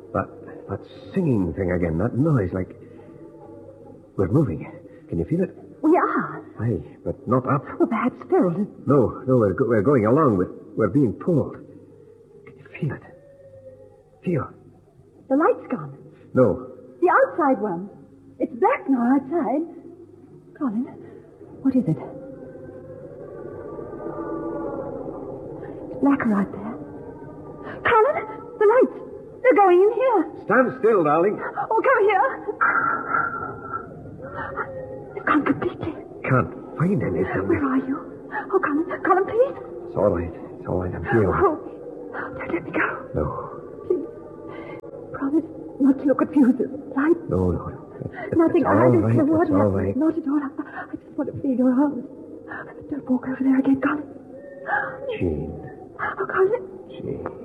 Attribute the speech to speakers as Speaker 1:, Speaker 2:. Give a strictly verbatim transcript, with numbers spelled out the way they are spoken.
Speaker 1: That, that singing thing again, that noise, like... We're moving. Can you feel it?
Speaker 2: We are.
Speaker 1: Aye, but not up.
Speaker 2: Well, perhaps Ferrell.
Speaker 1: No, no, we're, go- we're going along. We're, we're being pulled. Can you feel it? Feel.
Speaker 2: The light's gone.
Speaker 1: No.
Speaker 2: The outside one. It's black now outside. Colin, what is it? It's blacker out there. Colin, the lights. They're going in here.
Speaker 1: Stand still, darling.
Speaker 2: Oh, come here. They've gone completely.
Speaker 1: Can't find anything.
Speaker 2: Where are you? Oh, Colin, Colin, please.
Speaker 1: It's all right. It's all right. I'm here.
Speaker 2: Oh, don't let me go.
Speaker 1: No.
Speaker 2: Please. Promise not to look at fuses. Light.
Speaker 1: No, no, no. It's,
Speaker 2: Nothing.
Speaker 1: it's
Speaker 2: I
Speaker 1: all
Speaker 2: understand
Speaker 1: right.
Speaker 2: what
Speaker 1: It's all
Speaker 2: happened.
Speaker 1: right.
Speaker 2: Not at all. I, I just want to feel your arms. Don't walk over there again, Colin.
Speaker 1: Jean.
Speaker 2: Oh, Colin.
Speaker 1: Jean.